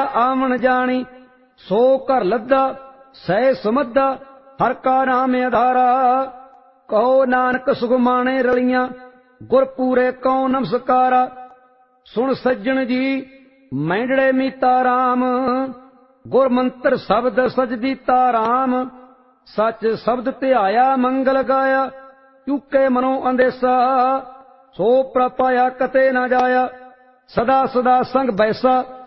आवन जानी। सो घर लद्दा सह समद्दा हर का नाम आधारा। कहो नानक सुखमाने रलियां गुर पूरे कौ नमस्कारा। सुन सज्जन जी मैंडड़े मीता राम गुर मंत्र शब्द सजदीता राम। सच शब्द ध्याया मंगल गाया चूके मनो अंदेसा। सो प्रपाया कते न जाया सदा सदा संग बैसा।